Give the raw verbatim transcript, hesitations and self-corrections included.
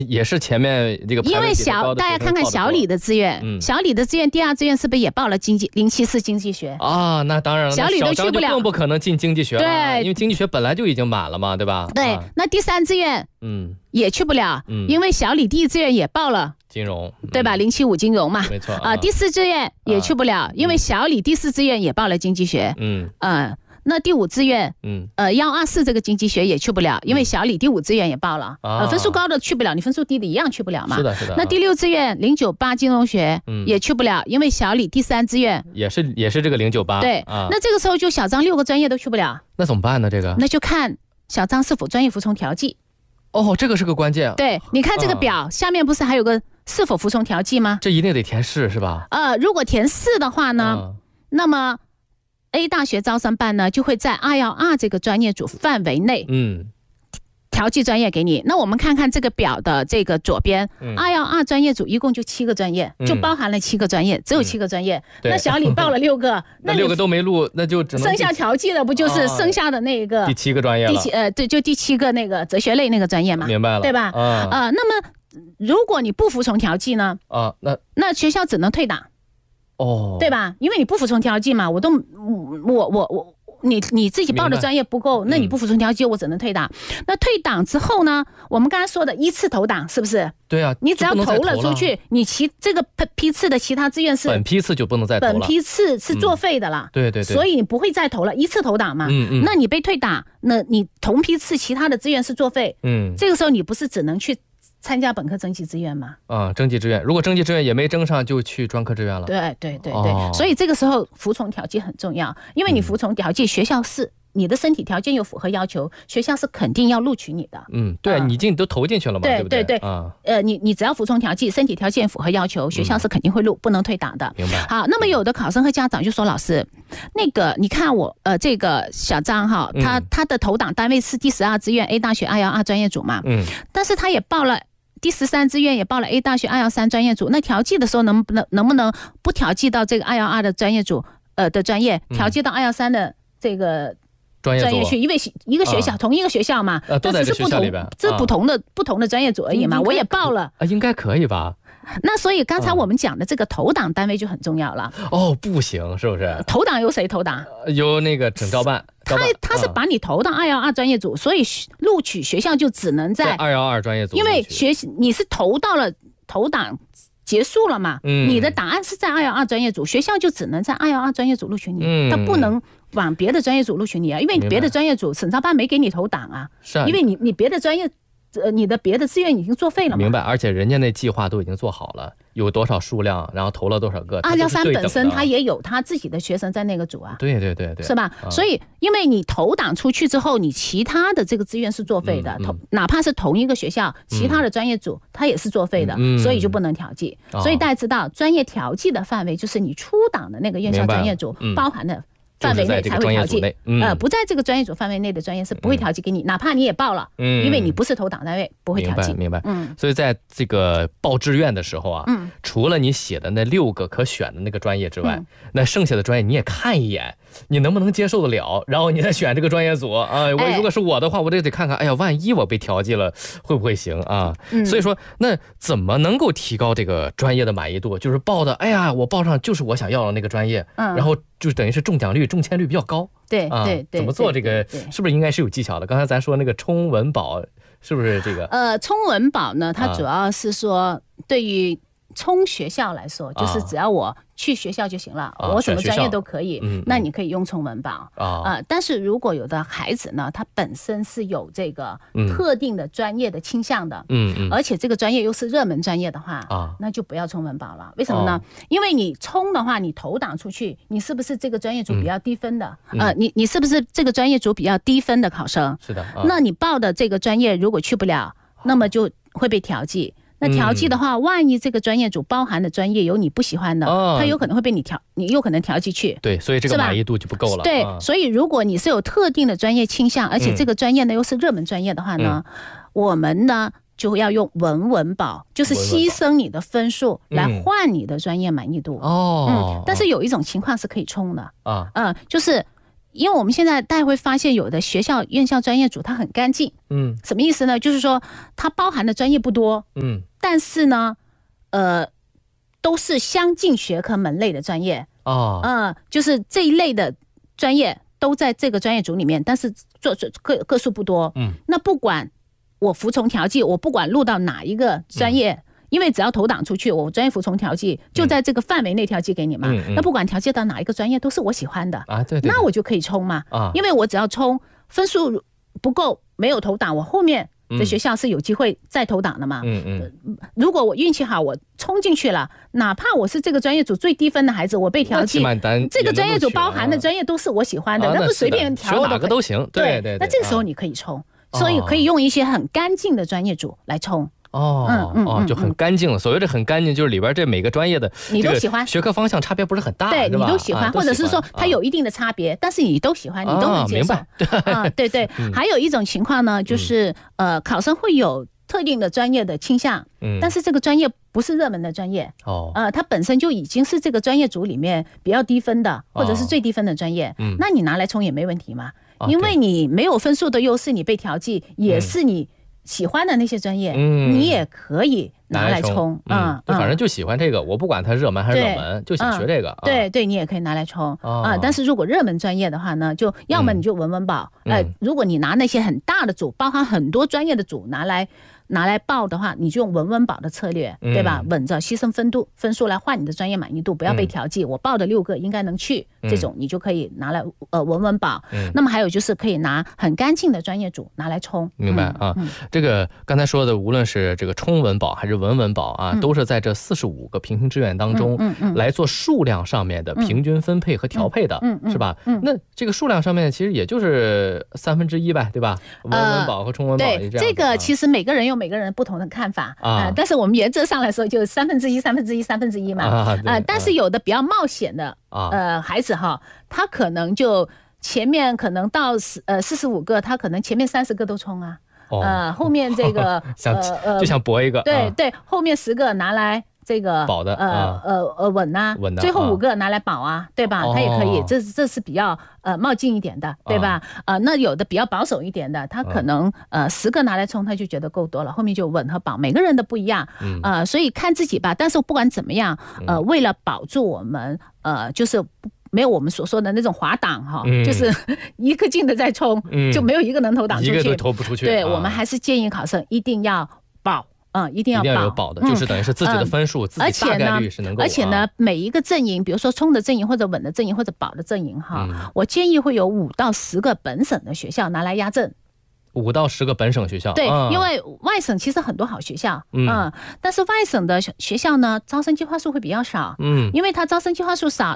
也是前面这个， 因为小大家看看小李的志愿，嗯、小李的志愿第二志愿是不是也报了经济零七四经济学啊？那当然了， 小李都去不了， 更不可能进经济学了， 对， 因为经济学本来就已经满了嘛，对吧？ 对， 啊、 那第三志愿嗯也去不了，嗯，因为小李第一志愿也报了金融， 嗯、对吧？零七五金融嘛， 没错啊、呃。第四志愿也去不了，啊、因为小李第四志愿也报了经济学，嗯呃。那第五志愿，嗯，呃，幺二四这个经济学也去不了，因为小李第五志愿也报了，啊、呃，分数高的去不了，你分数低的一样去不了嘛。 是的，是的。 那第六志愿零九八金融学，嗯，也去不了，因为小李第三志愿也是也是这个零九八。 对，啊、那这个时候就小张六个专业都去不了， 那怎么办呢？这个？ 那就看小张是否专业服从调剂。 哦，这个是个关键。 对，你看这个表、啊、下面不是还有个是否服从调剂吗？ 这一定得填是是吧？ 呃，如果填是的话呢，啊、那么。A 大学招生办呢，就会在二一二这个专业组范围内，嗯，调剂专业给你。那我们看看这个表的这个左边，二一二专业组一共就七个专业，嗯、就包含了七个专业，只有七个专业。嗯、那小李报了六个， 那六个都没录，那就只能剩下调剂的不就是剩下的那一个、 啊、第七个专业了？ 第七呃，对，就第七个那个哲学类那个专业嘛， 明白了， 对吧？啊、呃，那么如果你不服从调剂呢？啊，那那学校只能退档。哦，对吧？因为你不服从调剂嘛，我都我我我你你自己报的专业不够，那你不服从调剂，我只能退档。嗯、那退档之后呢？我们刚才说的依次投档是不是？ 对啊， 你只要投了出去，你其这个批次的其他志愿是本批次就不能再投了， 本批次是作废的了。 嗯、对对对， 所以你不会再投了，依次投档嘛。嗯嗯。那你被退档，那你同批次其他的志愿是作废。嗯。这个时候你不是只能去参加本科征集志愿吗？ 啊，征集志愿，如果征集志愿也没征上，就去专科志愿了。 对对对对，哦、所以这个时候服从调剂很重要，因为你服从调剂，嗯、学校是你的身体条件又符合要求，学校是肯定要录取你的。 嗯，对、呃、你进都投进去了嘛，对不对？ 对对对，啊，呃，你你只要服从调剂，身体条件符合要求，学校是肯定会录，嗯、不能退档的。 明白。 好，那么有的考生和家长就说，老师，那个你看我呃这个小张哈，他、嗯、他的投档单位是第十二志愿 A 大学二一二专业组嘛，嗯，但是他也报了。第十三志愿也报了 A 大学二一三专业组，那调剂的时候能不能能不能不调剂到这个二一二的专业组呃的专业，调剂到二一三的这个专业去？因为一个学校、啊、同一个学校嘛， 呃、都在这学校里边， 这是不同的、啊、不同的专业组而已嘛。我也报了啊，应该可以吧？ 那所以刚才我们讲的这个投档单位就很重要了。 哦，不行，是不是？ 投档由谁投档？ 由那个省招办。 他他是把你投到二一二专业组，所以录取学校就只能在二一二专业组， 因为学你是投到了投档结束了嘛，嗯、你的档案是在二一二专业组，学校就只能在二一二专业组录取你，嗯、他不能往别的专业组录取你啊，因为别的专业组省招办没给你投档啊， 是啊， 因为你你别的专业。呃，你的别的志愿已经作废了嘛？ 明白，而且人家那计划都已经做好了，有多少数量，然后投了多少个。 二幺三本身他也有他自己的学生在那个组啊。 对对对对， 是吧？啊、所以，因为你投档出去之后，你其他的这个志愿是作废的，嗯嗯、哪怕是同一个学校，其他的专业组它、嗯、也是作废的，嗯、所以就不能调剂。嗯、所以大家知道，专业调剂的范围就是你出档的那个院校专业组包含的。范围内才会调剂， 嗯、 呃，不在这个专业组范围内的专业是不会调剂给你，嗯、哪怕你也报了，嗯、因为你不是投档单位，不会调剂。 明白，明白。嗯，所以在这个报志愿的时候啊，嗯、除了你写的那六个可选的那个专业之外，嗯、那剩下的专业你也看一眼，你能不能接受得了，然后你再选这个专业组啊。我、呃、如果是我的话，我这得看看，哎呀，万一我被调剂了，会不会行啊？嗯、所以说，那怎么能够提高这个专业的满意度？就是报的，哎呀，我报上就是我想要的那个专业，嗯、然后就等于是中奖率、中签率比较高。 对啊， 对对， 怎么做这个？是不是应该是有技巧的？刚才咱说那个冲文保，是不是这个？ 呃，冲文保呢，它主要是说对于冲学校来说，就是只要我去学校就行了，啊、我什么专业都可以，嗯、那你可以用冲文保啊、呃。但是如果有的孩子呢，他本身是有这个特定的专业的倾向的，嗯嗯，而且这个专业又是热门专业的话，啊，那就不要冲文保了。为什么呢？哦、因为你冲的话，你投档出去，你是不是这个专业组比较低分的？嗯、呃，你你是不是这个专业组比较低分的考生？ 是的， 啊、那你报的这个专业如果去不了，那么就会被调剂。那调剂的话，嗯、万一这个专业组包含的专业有你不喜欢的，哦、它有可能会被你调，你有可能调剂去。 对，所以这个满意度就不够了。 对， 啊、 所以如果你是有特定的专业倾向，而且这个专业呢又是热门专业的话呢，嗯、我们呢就要用文文保，就是牺牲你的分数来换你的专业满意度。哦、嗯，但是有一种情况是可以冲的啊，嗯，就是因为我们现在大家会发现，有的学校院校专业组它很干净，嗯，什么意思呢？就是说它包含的专业不多，嗯，但是呢，呃，都是相近学科门类的专业哦，呃，就是这一类的专业都在这个专业组里面，但是做个个数不多，嗯，那不管我服从调剂，我不管录到哪一个专业。嗯，因为只要投档出去，我专业服从调剂就在这个范围内调剂给你嘛。嗯嗯、那不管调剂到哪一个专业，都是我喜欢的啊。对对对，那我就可以冲嘛。啊，因为我只要冲分数不够，没有投档，我后面的学校是有机会再投档的嘛。嗯嗯。如果我运气好，我冲进去了，哪怕我是这个专业组最低分的孩子，我被调剂，这个专业组包含的专业都是我喜欢的，啊、那不随便调学哪个都行。对对对。 那这个时候你可以冲，啊、所以可以用一些很干净的专业组来冲。 哦，嗯嗯哦，就很干净。所谓的很干净，就是里边这每个专业的你都喜欢， 学科方向差别不是很大， 对，你都喜欢，或者是说它有一定的差别，但是你都喜欢，你都能接受。啊，对对。还有一种情况呢，就是呃，考生会有特定的专业的倾向，嗯，但是这个专业不是热门的专业，哦，呃，它本身就已经是这个专业组里面比较低分的，或者是最低分的专业，嗯，那你拿来冲也没问题嘛，因为你没有分数的优势，你被调剂也是你喜欢的那些专业，嗯，你也可以拿来冲， 嗯，就反正就喜欢这个，我不管它热门还是冷门，就想学这个， 对对，你也可以拿来冲啊。但是如果热门专业的话呢，就要么你就文文保，呃，如果你拿那些很大的组，包含很多专业的组拿来拿来报的话，你就用文文保的策略，对吧？稳着牺牲分度分数来换你的专业满意度，不要被调剂。我报的六个应该能去，这种你就可以拿来呃文文保。那么还有就是可以拿很干净的专业组拿来冲。 明白啊？这个刚才说的，无论是这个冲文保还是文文保啊，都是在这四十五个平行志愿当中来做数量上面的平均分配和调配的，是吧？那这个数量上面其实也就是三分之一呗，对吧？文文保和冲文保也这样。 这个其实每个人有每个人不同的看法啊、呃，但是我们原则上来说，就三分之一、三分之一、三分之一嘛啊、呃。但是有的比较冒险的啊，呃，孩子哈，他可能就前面可能到四呃四十五个，他可能前面三十个都冲啊，哦、呃，后面这个想呃就想搏一个， 对、啊、对，后面十个拿来。这个保的呃呃呃稳呐， 稳的， 最后五个拿来保啊，对吧？它也可以，这这是比较呃冒进一点的，对吧？呃，那有的比较保守一点的，他可能呃十个拿来冲，他就觉得够多了，后面就稳和保，每个人的不一样，呃，所以看自己吧。但是不管怎么样，呃，为了保住我们呃就是。没有我们所说的那种滑档哈，嗯、就是一个劲的在冲，嗯、就没有一个能投档出去， 一个都投不出去。 对、 啊、 我们还是建议考生一定要保。嗯，一定要保， 一定要有保的，嗯、就是等于是自己的分数，嗯、自己大概率是能够。 而且呢，而且呢每一个阵营，比如说冲的阵营或者稳的阵营或者保的阵营哈，嗯、我建议会有五到十个本省的学校拿来压阵。 五到十个本省学校， 对， 嗯、 因为外省其实很多好学校，嗯，嗯但是外省的学校呢，招生计划数会比较少，嗯，因为它招生计划数少，